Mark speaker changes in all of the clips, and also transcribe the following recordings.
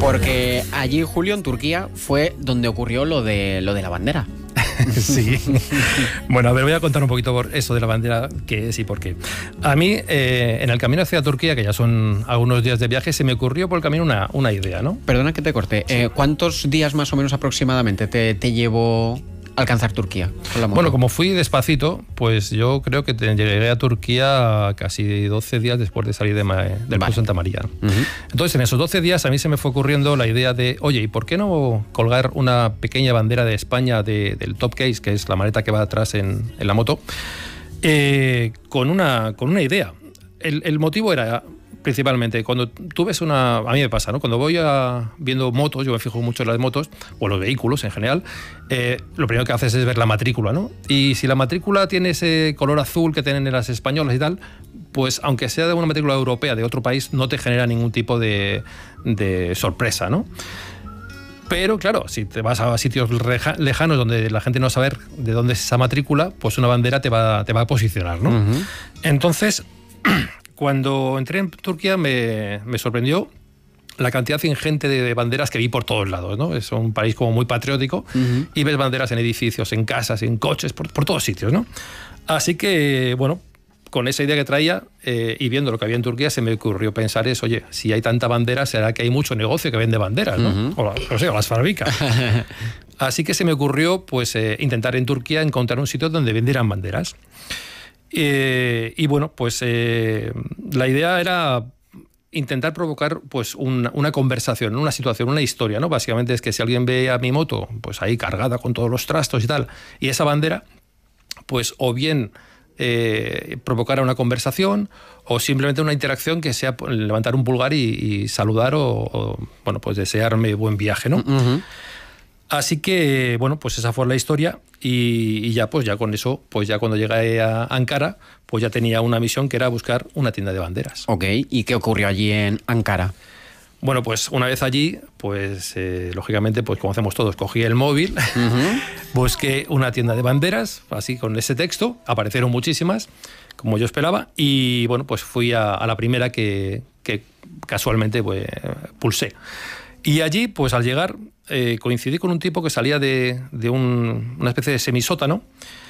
Speaker 1: Porque allí, Julio, en Turquía, fue donde ocurrió lo de la bandera.
Speaker 2: Sí. Bueno, a ver, voy a contar un poquito por eso de la bandera, qué es y por qué. A mí, en el camino hacia Turquía, que ya son algunos días de viaje, se me ocurrió por el camino una idea, ¿no?
Speaker 1: Perdona que te corte. ¿Cuántos días más o menos aproximadamente te llevó alcanzar Turquía con la moto?
Speaker 2: Bueno, como fui despacito, pues yo creo que llegué a Turquía casi 12 días después de salir del Puerto Santa María. Entonces, en esos 12 días a mí se me fue ocurriendo la idea de, oye, ¿y por qué no colgar una pequeña bandera de España del top case, que es la maleta que va atrás en la moto, con una idea? El motivo era, principalmente, cuando tú ves a mí me pasa, ¿no? Cuando voy viendo motos, yo me fijo mucho en las motos, o los vehículos en general, lo primero que haces es ver la matrícula, ¿no? Y si la matrícula tiene ese color azul que tienen las españolas y tal, pues aunque sea de una matrícula europea de otro país, no te genera ningún tipo de sorpresa, ¿no? Pero claro, si te vas a sitios lejanos donde la gente no sabe de dónde es esa matrícula, pues una bandera te va a posicionar, ¿no? Entonces, cuando entré en Turquía me sorprendió la cantidad ingente de banderas que vi por todos lados, ¿no? Es un país como muy patriótico y ves banderas en edificios, en casas, en coches, por todos sitios, ¿no? Así que, bueno, con esa idea que traía y viendo lo que había en Turquía, se me ocurrió pensar oye, si hay tanta bandera, será que hay mucho negocio que vende banderas, ¿no? O las fabrica. Así que se me ocurrió pues intentar en Turquía encontrar un sitio donde vendieran banderas. Y bueno, pues la idea era intentar provocar pues una conversación, una situación, una historia, ¿no? Básicamente es que si alguien ve a mi moto pues ahí cargada con todos los trastos y tal, y esa bandera, pues o bien provocar una conversación o simplemente una interacción que sea levantar un pulgar y saludar o bueno, pues desearme buen viaje, ¿no? Así que, bueno, pues esa fue la historia y ya con eso, pues ya cuando llegué a Ankara, pues ya tenía una misión que era buscar una tienda de banderas.
Speaker 1: Ok, ¿y qué ocurrió allí en Ankara?
Speaker 2: Bueno, pues una vez allí, pues lógicamente, pues como hacemos todos, cogí el móvil, busqué una tienda de banderas, así con ese texto, aparecieron muchísimas, como yo esperaba, y bueno, pues fui a la primera que casualmente pues, pulsé. Y allí, pues al llegar, coincidí con un tipo que salía de una especie de semisótano,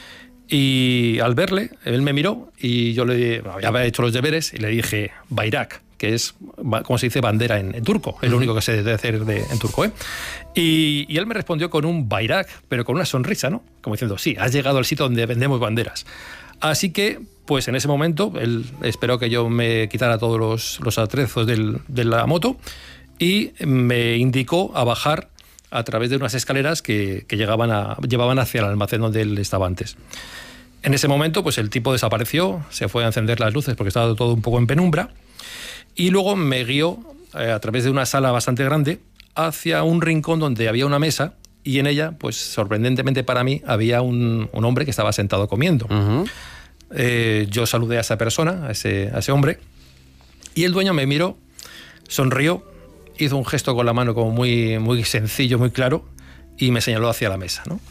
Speaker 2: y al verle, él me miró y yo había hecho los deberes y le dije Bayrak, que es, como se dice, bandera en turco, es lo único que se debe hacer en turco, ¿eh? Y él me respondió con un Bayrak, pero con una sonrisa, ¿no? Como diciendo, sí, has llegado al sitio donde vendemos banderas. Así que, pues en ese momento, él esperó que yo me quitara todos los atrezos de la moto y me indicó a bajar a través de unas escaleras que llevaban hacia el almacén donde él estaba antes. En ese momento, pues el tipo desapareció, se fue a encender las luces porque estaba todo un poco en penumbra, y luego me guió a través de una sala bastante grande hacia un rincón donde había una mesa y en ella, pues sorprendentemente para mí, había un hombre que estaba sentado comiendo. Yo saludé a esa persona, a ese hombre, y el dueño me miró, sonrió, hizo un gesto con la mano como muy, muy sencillo, muy claro, y me señaló hacia la mesa, ¿no?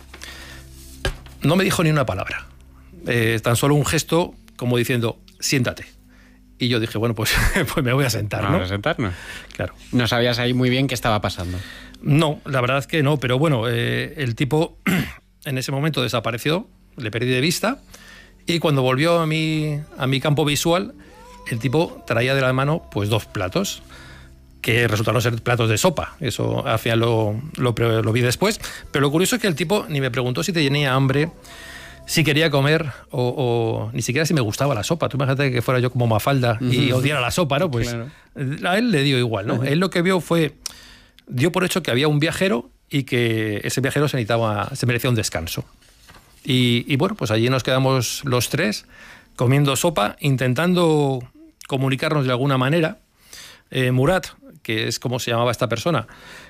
Speaker 2: No me dijo ni una palabra, tan solo un gesto como diciendo, siéntate. Y yo dije, bueno, pues me voy a sentar, ¿no?
Speaker 1: Vamos a sentarnos.
Speaker 2: Claro.
Speaker 1: ¿No sabías ahí muy bien qué estaba pasando?
Speaker 2: No, la verdad es que no, pero bueno, el tipo en ese momento desapareció, le perdí de vista, y cuando volvió a mi campo visual, el tipo traía de la mano pues 2 platos, que resultaron ser platos de sopa. Eso al final lo vi después. Pero lo curioso es que el tipo ni me preguntó si tenía hambre, si quería comer o ni siquiera si me gustaba la sopa. Tú imagínate que fuera yo como Mafalda y odiara la sopa, ¿no? Pues claro. A él le dio igual, ¿no? Él lo que dio por hecho que había un viajero y que ese viajero se merecía un descanso. Y bueno, pues allí nos quedamos los 3 comiendo sopa, intentando comunicarnos de alguna manera. Murat, que es como se llamaba esta persona,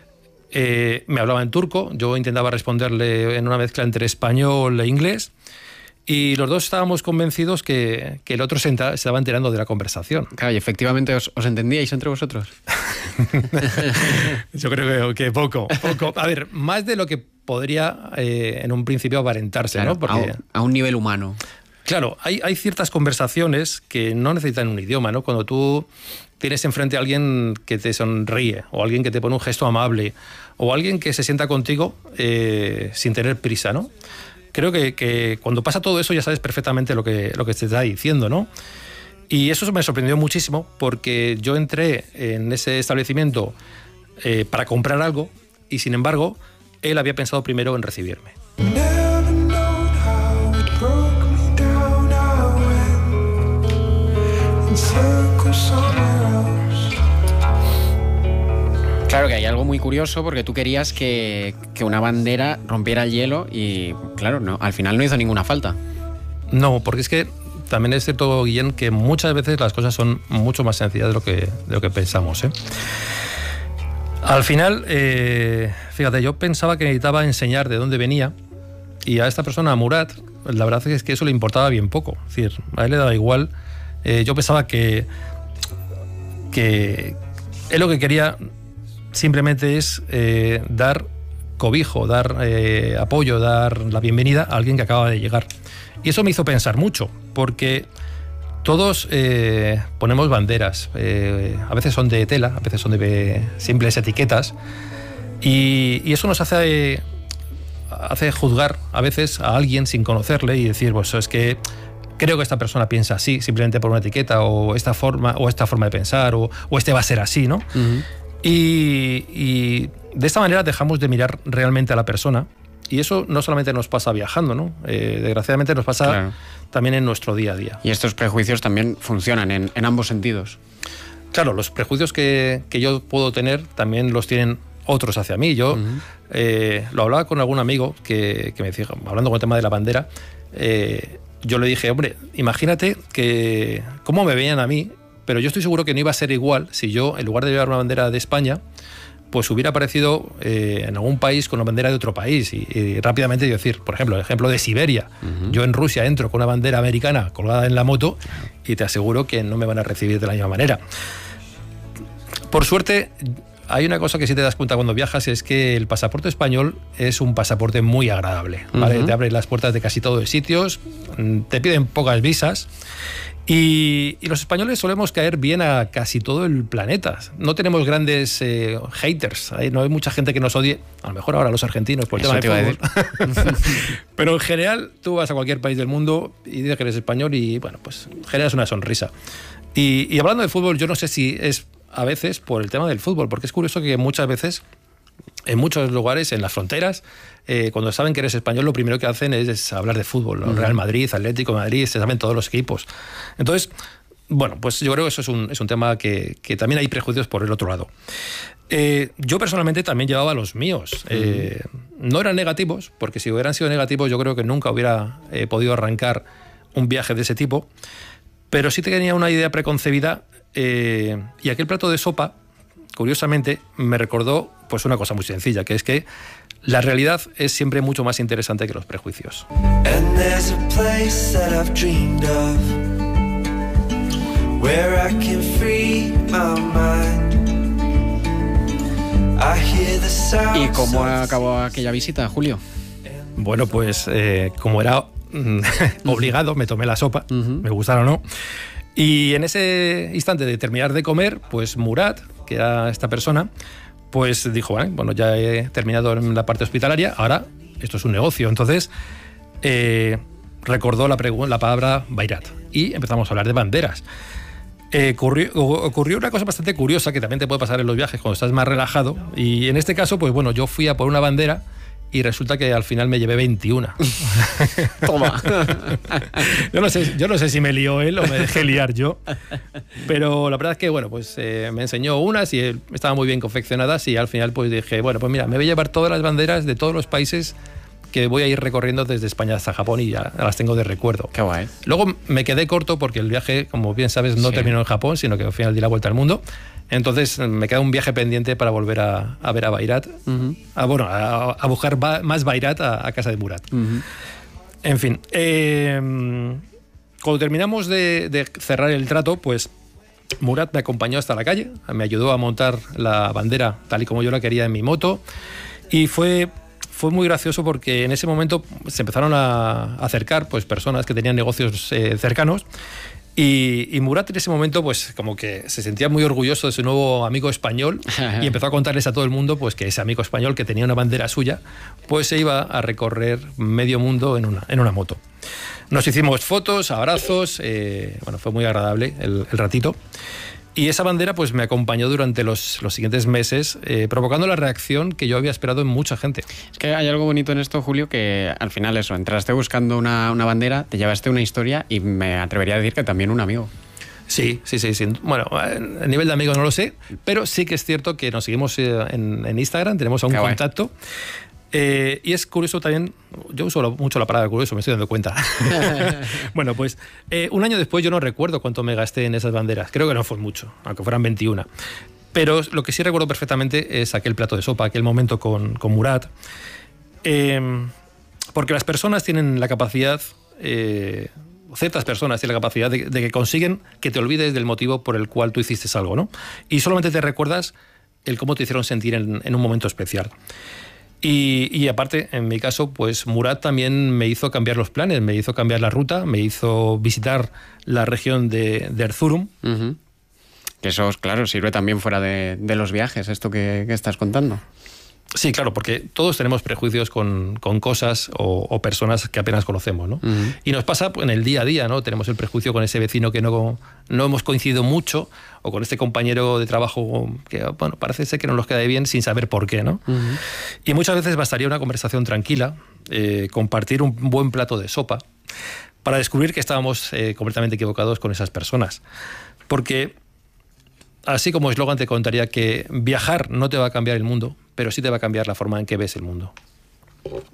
Speaker 2: me hablaba en turco, yo intentaba responderle en una mezcla entre español e inglés, y los dos estábamos convencidos que el otro se estaba enterando de la conversación.
Speaker 1: Claro, y efectivamente os entendíais entre vosotros.
Speaker 2: Yo creo que poco. A ver, más de lo que podría en un principio aparentarse,
Speaker 1: claro,
Speaker 2: ¿no? Porque
Speaker 1: a un nivel humano.
Speaker 2: Claro, hay ciertas conversaciones que no necesitan un idioma, ¿no? Cuando tú tienes enfrente a alguien que te sonríe, o alguien que te pone un gesto amable, o alguien que se sienta contigo sin tener prisa, ¿no? Creo que cuando pasa todo eso ya sabes perfectamente lo que te está diciendo, ¿no? Y eso me sorprendió muchísimo porque yo entré en ese establecimiento para comprar algo y, sin embargo, él había pensado primero en recibirme.
Speaker 1: Claro que hay algo muy curioso porque tú querías que una bandera rompiera el hielo y, claro, no, al final no hizo ninguna falta.
Speaker 2: No, porque es que también es cierto, Guillén, que muchas veces las cosas son mucho más sencillas de lo que pensamos, ¿eh? Al final, fíjate, yo pensaba que necesitaba enseñar de dónde venía y a esta persona, a Murat, la verdad es que eso le importaba bien poco. Es decir, a él le daba igual. Yo pensaba que él lo que quería simplemente es dar cobijo, dar apoyo, dar la bienvenida a alguien que acaba de llegar. Y eso me hizo pensar mucho, porque todos ponemos banderas. A veces son de tela, a veces son de simples etiquetas. Y eso nos hace juzgar a veces a alguien sin conocerle y decir, pues es que creo que esta persona piensa así, simplemente por una etiqueta, o esta forma de pensar, o este va a ser así, ¿no? Uh-huh. Y de esta manera dejamos de mirar realmente a la persona. Y eso no solamente nos pasa viajando, ¿no? Desgraciadamente nos pasa también en nuestro día a día.
Speaker 1: Y estos prejuicios también funcionan en ambos sentidos.
Speaker 2: Claro, los prejuicios que yo puedo tener también los tienen otros hacia mí. Yo lo hablaba con algún amigo que me decía, hablando con el tema de la bandera, yo le dije, hombre, imagínate que cómo me veían a mí, pero yo estoy seguro que no iba a ser igual si yo, en lugar de llevar una bandera de España, pues hubiera aparecido en algún país con una bandera de otro país y rápidamente decir, por ejemplo, el ejemplo de Siberia. Uh-huh. Yo en Rusia entro con una bandera americana colgada en la moto y te aseguro que no me van a recibir de la misma manera. Por suerte, hay una cosa que sí te das cuenta cuando viajas, es que el pasaporte español es un pasaporte muy agradable, ¿vale? Uh-huh. Te abre las puertas de casi todos los sitios, te piden pocas visas. Y los españoles solemos caer bien a casi todo el planeta. No tenemos grandes haters. No hay mucha gente que nos odie. A lo mejor ahora los argentinos por el tema de fútbol. Pero en general, tú vas a cualquier país del mundo y dices que eres español y, bueno, pues generas una sonrisa. Y hablando de fútbol, yo no sé si es a veces por el tema del fútbol, porque es curioso que muchas veces, en muchos lugares, en las fronteras, cuando saben que eres español, lo primero que hacen es hablar de fútbol, ¿no? Real Madrid, Atlético de Madrid, se saben todos los equipos. Entonces, bueno, pues yo creo que eso es un tema que también hay prejuicios por el otro lado. Yo personalmente también llevaba los míos. No eran negativos, porque si hubieran sido negativos yo creo que nunca hubiera podido arrancar un viaje de ese tipo, pero sí tenía una idea preconcebida y aquel plato de sopa, curiosamente, me recordó pues una cosa muy sencilla, que es que la realidad es siempre mucho más interesante que los prejuicios.
Speaker 1: ¿Y cómo acabó aquella visita, Julio?
Speaker 2: Bueno, pues como era obligado, me tomé la sopa, me gustara o no. Y en ese instante de terminar de comer, pues Murat, que era esta persona, pues dijo, bueno, ya he terminado en la parte hospitalaria, ahora esto es un negocio. Entonces recordó la palabra Bairat y empezamos a hablar de banderas. Ocurrió una cosa bastante curiosa que también te puede pasar en los viajes cuando estás más relajado, y en este caso, pues bueno, yo fui a por una bandera y resulta que al final me llevé 21.
Speaker 1: Toma.
Speaker 2: Yo no sé si me lió él o me dejé liar yo, pero la verdad es que, bueno, pues me enseñó unas y estaban muy bien confeccionadas y al final pues dije, bueno, pues mira, me voy a llevar todas las banderas de todos los países que voy a ir recorriendo desde España hasta Japón y ya las tengo de recuerdo.
Speaker 1: Qué guay.
Speaker 2: Luego me quedé corto porque el viaje, como bien sabes, no terminó en Japón, sino que al final di la vuelta al mundo. Entonces me queda un viaje pendiente para volver a ver a Bairat, a buscar más Bairat a casa de Murat. En fin, cuando terminamos de cerrar el trato, pues Murat me acompañó hasta la calle, me ayudó a montar la bandera tal y como yo la quería en mi moto, y fue fue muy gracioso porque en ese momento se empezaron a acercar pues, personas que tenían negocios cercanos. Y Murat en ese momento pues como que se sentía muy orgulloso de su nuevo amigo español y empezó a contarles a todo el mundo pues que ese amigo español que tenía una bandera suya pues se iba a recorrer medio mundo en una moto. Nos hicimos fotos, abrazos, bueno, fue muy agradable el ratito. Y esa bandera pues me acompañó durante los siguientes meses, provocando la reacción que yo había esperado en mucha gente.
Speaker 1: Es que hay algo bonito en esto, Julio, que al final eso, entraste buscando una bandera, te llevaste una historia y me atrevería a decir que también un amigo.
Speaker 2: Sí. Bueno, a nivel de amigos no lo sé, pero sí que es cierto que nos seguimos en Instagram, tenemos aún contacto. Y es curioso también, yo uso mucho la palabra curioso, me estoy dando cuenta. Bueno, pues un año después yo no recuerdo cuánto me gasté en esas banderas, creo que no fue mucho, aunque fueran 21. Pero lo que sí recuerdo perfectamente es aquel plato de sopa, aquel momento con Murat, porque las personas tienen la capacidad, ciertas personas tienen la capacidad de que consiguen que te olvides del motivo por el cual tú hiciste algo, ¿no? Y solamente te recuerdas el cómo te hicieron sentir en un momento especial. Y aparte, en mi caso, pues Murat también me hizo cambiar los planes, me hizo cambiar la ruta, me hizo visitar la región de Erzurum.
Speaker 1: Uh-huh. Que eso, claro, sirve también fuera de los viajes, esto que estás contando.
Speaker 2: Sí, claro, porque todos tenemos prejuicios con cosas o personas que apenas conocemos, ¿no? Uh-huh. Y nos pasa en el día a día, ¿no? Tenemos el prejuicio con ese vecino que no hemos coincidido mucho, o con este compañero de trabajo que, bueno, parece ser que no nos queda bien sin saber por qué, ¿no? Uh-huh. Y muchas veces bastaría una conversación tranquila, compartir un buen plato de sopa, para descubrir que estábamos completamente equivocados con esas personas. Porque, así como eslogan, te contaría que viajar no te va a cambiar el mundo, pero sí te va a cambiar la forma en que ves el mundo.